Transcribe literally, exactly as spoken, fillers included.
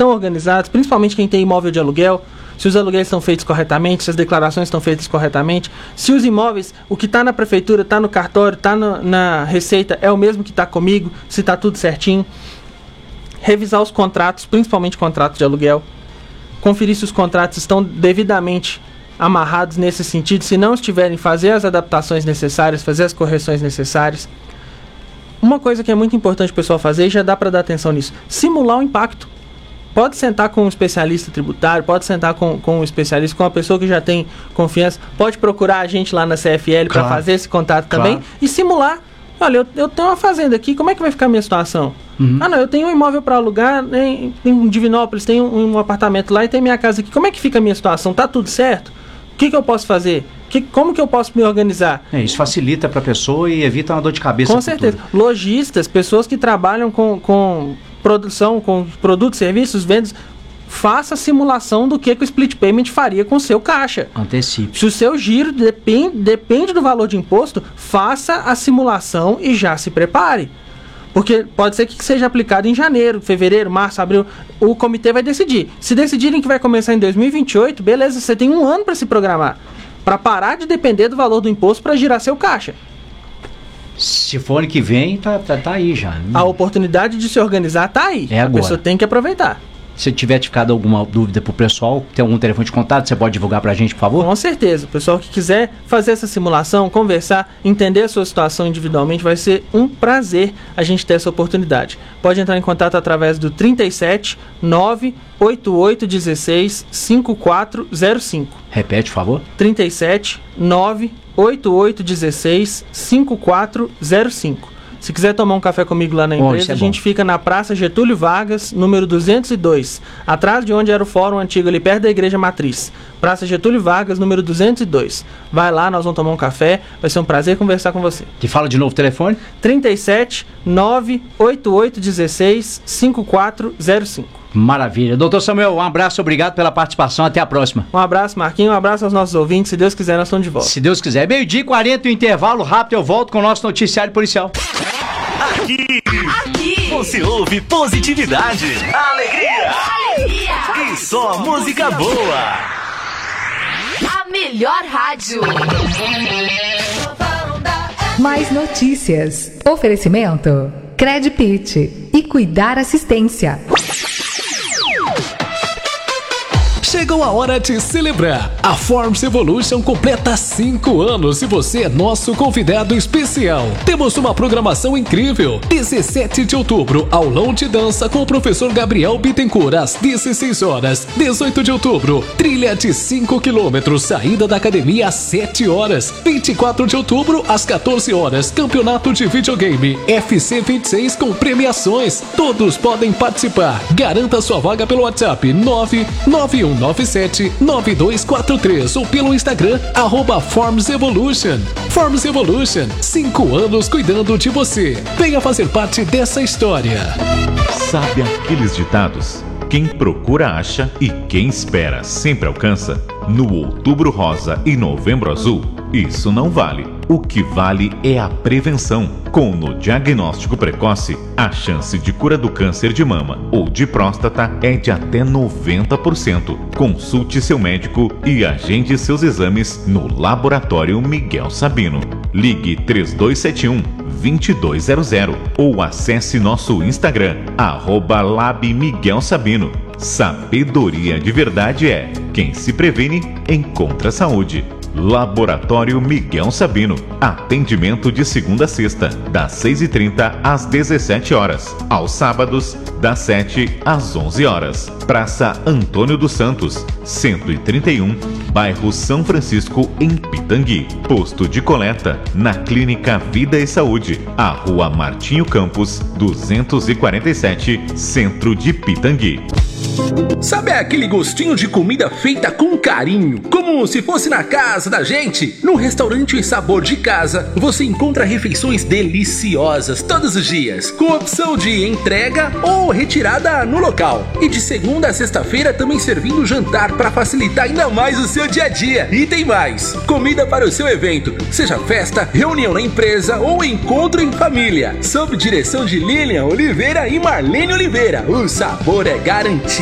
estão organizados, principalmente quem tem imóvel de aluguel, se os aluguéis estão feitos corretamente, se as declarações estão feitas corretamente, se os imóveis, o que está na prefeitura, está no cartório, está na Receita, é o mesmo que está comigo, se está tudo certinho. Revisar os contratos, principalmente contratos de aluguel, conferir se os contratos estão devidamente amarrados nesse sentido, se não estiverem, fazer as adaptações necessárias, fazer as correções necessárias. Uma coisa que é muito importante o pessoal fazer, e já dá para dar atenção nisso, simular o impacto. Pode sentar com um especialista tributário, pode sentar com, com um especialista, com uma pessoa que já tem confiança, pode procurar a gente lá na C F L claro. Para fazer esse contato também, claro. E simular. Olha, eu, eu tenho uma fazenda aqui, como é que vai ficar a minha situação? Uhum. Ah, não, eu tenho um imóvel para alugar em, em Divinópolis, tenho um, um apartamento lá e tem minha casa aqui. Como é que fica a minha situação? Tá tudo certo? O que, que eu posso fazer? Que, como que eu posso me organizar? É, isso facilita para a pessoa e evita uma dor de cabeça. Com certeza. Futuro. Lojistas, pessoas que trabalham com, com produção, com produtos, serviços, vendas, faça a simulação do que, que o split payment faria com o seu caixa. Antecipe. Se o seu giro depende, depende do valor de imposto, faça a simulação e já se prepare. Porque pode ser que seja aplicado em janeiro, fevereiro, março, abril. O comitê vai decidir. Se decidirem que vai começar em dois mil e vinte e oito, beleza, você tem um ano para se programar. Para parar de depender do valor do imposto para girar seu caixa. Se for ano que vem, tá, tá, tá aí já. A oportunidade de se organizar tá aí. É agora. A pessoa tem que aproveitar. Se tiver ficado alguma dúvida pro pessoal, tem algum telefone de contato, você pode divulgar pra gente, por favor? Com certeza. O pessoal que quiser fazer essa simulação, conversar, entender a sua situação individualmente, vai ser um prazer a gente ter essa oportunidade. Pode entrar em contato através do trinta e sete, nove oito oito um seis, cinco quatro zero cinco. Repete, por favor. trinta e sete, nove oito oito um seis, cinco quatro zero cinco. Se quiser tomar um café comigo lá na empresa, oh, é a gente bom. Fica na Praça Getúlio Vargas, número duzentos e dois, atrás de onde era o fórum antigo, ali perto da Igreja Matriz. Praça Getúlio Vargas, número duzentos e dois. Vai lá, nós vamos tomar um café, vai ser um prazer conversar com você. Que fala de novo o telefone? trinta e sete, nove oito oito um seis, cinco quatro zero cinco. Maravilha. Doutor Samuel, um abraço, obrigado pela participação, até a próxima. Um abraço, Marquinhos, um abraço aos nossos ouvintes, se Deus quiser, nós estamos de volta. Se Deus quiser. Meio-dia e quarenta, o intervalo rápido, eu volto com o nosso noticiário policial. Aqui, aqui, você ouve positividade, alegria, alegria. E só música boa. A melhor rádio. Mais notícias. Oferecimento Credpit e Cuidar Assistência. Chegou a hora de celebrar. A Forms Evolution completa cinco anos e você é nosso convidado especial. Temos uma programação incrível. dezessete de outubro, aulão de dança com o professor Gabriel Bittencourt às dezesseis horas. dezoito de outubro, trilha de cinco quilômetros, saída da academia às sete horas. vinte e quatro de outubro, às quatorze horas, campeonato de videogame F C vinte e seis com premiações. Todos podem participar. Garanta sua vaga pelo WhatsApp nove nove um nove sete nove dois quatro três ou pelo Instagram, arroba Forms Evolution. Forms Evolution, cinco anos cuidando de você. Venha fazer parte dessa história. Sabe aqueles ditados? Quem procura acha e quem espera sempre alcança. No Outubro Rosa e Novembro Azul, isso não vale. O que vale é a prevenção. Com no diagnóstico precoce, a chance de cura do câncer de mama ou de próstata é de até noventa por cento. Consulte seu médico e agende seus exames no Laboratório Miguel Sabino. Ligue três dois sete um, dois dois zero zero ou acesse nosso Instagram, arroba Lab Miguel Sabino. Sabedoria de verdade é: quem se previne, encontra saúde. Laboratório Miguel Sabino. Atendimento de segunda a sexta, das seis e trinta às dezessete horas. Aos sábados, das sete às onze horas. Praça Antônio dos Santos, cento e trinta e um, bairro São Francisco, em Pitangui. Posto de coleta na Clínica Vida e Saúde, a Rua Martinho Campos, duzentos e quarenta e sete, centro de Pitangui. Sabe aquele gostinho de comida feita com carinho, como se fosse na casa da gente? No restaurante Sabor de Casa, você encontra refeições deliciosas todos os dias, com opção de entrega ou retirada no local. E de segunda a sexta-feira também servindo jantar para facilitar ainda mais o seu dia a dia. E tem mais, comida para o seu evento, seja festa, reunião na empresa ou encontro em família. Sob direção de Lilian Oliveira e Marlene Oliveira, o sabor é garantido.